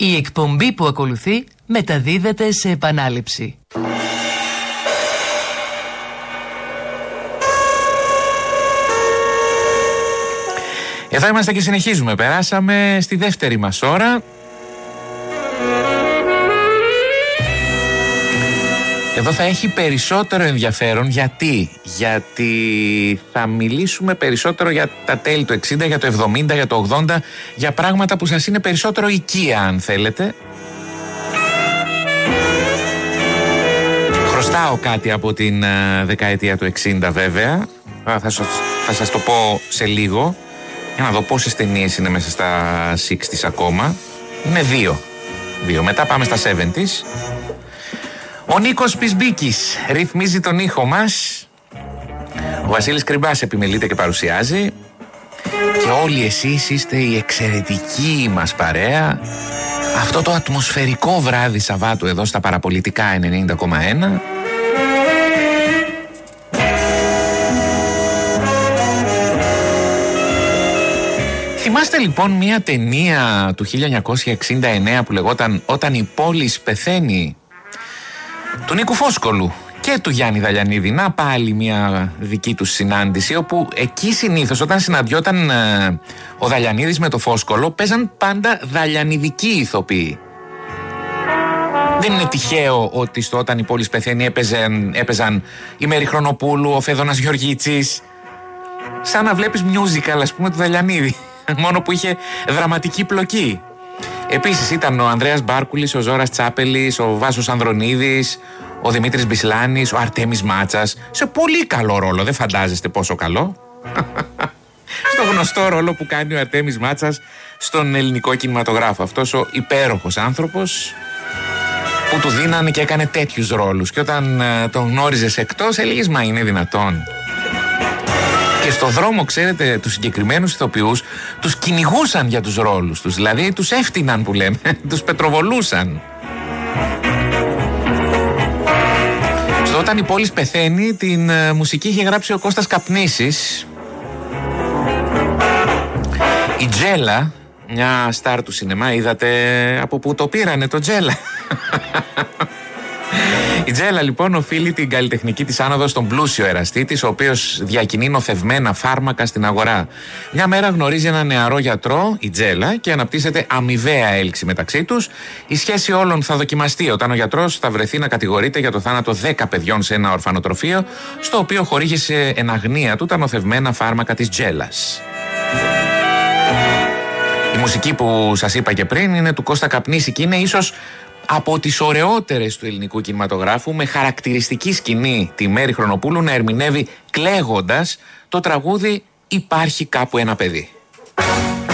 Η εκπομπή που ακολουθεί μεταδίδεται σε επανάληψη. Εδώ είμαστε και συνεχίζουμε. Περάσαμε στη δεύτερη μας ώρα. Εδώ θα έχει περισσότερο ενδιαφέρον. Γιατί θα μιλήσουμε περισσότερο για τα τέλη του 60, για το 70, για το 80, για πράγματα που σας είναι περισσότερο οικία, αν θέλετε. Χρωστάω κάτι από την δεκαετία του 60 βέβαια. Θα σας το πω σε λίγο. Για να δω πόσες ταινίες είναι μέσα στα 60's ακόμα. Είναι δύο. Μετά πάμε στα 70's. Ο Νίκος Πισμπίκης ρυθμίζει τον ήχο μας. Ο Βασίλης Κρυμπάς επιμελείται και παρουσιάζει. Και όλοι εσείς είστε η εξαιρετική μας παρέα. Αυτό το ατμοσφαιρικό βράδυ Σαββάτου εδώ στα Παραπολιτικά 90,1. Θυμάστε λοιπόν μια ταινία του 1969 που λεγόταν «Όταν η πόλη πεθαίνει», του Νίκου Φόσκολου και του Γιάννη Δαλιανίδη. Να πάλι μια δική τους συνάντηση, όπου εκεί συνήθως όταν συναντιόταν ο Δαλιανίδης με το Φόσκολο παίζαν πάντα δαλιανιδικοί ηθοποιοί. Δεν είναι τυχαίο ότι στο «Όταν η πόλη πεθαίνει» έπαιζαν η Μέρη Χρονοπούλου, ο Φέδωνας Γεωργίτσης. Σαν να βλέπεις musical, ας πούμε, του Δαλιανίδη. Μόνο που είχε δραματική πλοκή. Επίσης ήταν ο Ανδρέας Μπάρκουλης, ο Ζώρας Τσάπελης, ο Βάσος Ανδρονίδης, ο Δημήτρης Μπισλάνης, ο Αρτέμις Μάτσας. Σε πολύ καλό ρόλο, δεν φαντάζεστε πόσο καλό. Στο γνωστό ρόλο που κάνει ο Αρτέμις Μάτσας στον ελληνικό κινηματογράφο. Αυτός ο υπέροχος άνθρωπος που του δίνανε και έκανε τέτοιους ρόλους. Και όταν τον γνώριζες εκτός, έλεγες «Μα είναι δυνατόν?» Και στο δρόμο, ξέρετε, τους συγκεκριμένους ηθοποιούς τους κυνηγούσαν για τους ρόλους τους. Δηλαδή τους έφτυναν, που λέμε, τους πετροβολούσαν. Στο «Όταν η πόλη πεθαίνει» την μουσική είχε γράψει ο Κώστας Καπνίσης. Η Τζέλα, μια στάρ του σινεμά, είδατε από που το πήρανε το Τζέλα? Η Τζέλα λοιπόν οφείλει την καλλιτεχνική της άνοδο στον πλούσιο εραστή της, ο οποίος διακινεί νοθευμένα φάρμακα στην αγορά. Μια μέρα γνωρίζει έναν νεαρό γιατρό, η Τζέλα, και αναπτύσσεται αμοιβαία έλξη μεταξύ τους. Η σχέση όλων θα δοκιμαστεί όταν ο γιατρός θα βρεθεί να κατηγορείται για το θάνατο 10 παιδιών σε ένα ορφανοτροφείο, στο οποίο χορήγησε εν αγνία του τα νοθευμένα φάρμακα της Τζέλας. Η μουσική που σας είπα και πριν είναι του Κώστα Καπνίση και είναι ίσως από τις ωραιότερες του ελληνικού κινηματογράφου, με χαρακτηριστική σκηνή τη Μέρη Χρονοπούλου να ερμηνεύει κλαίγοντας το τραγούδι «Υπάρχει κάπου ένα παιδί».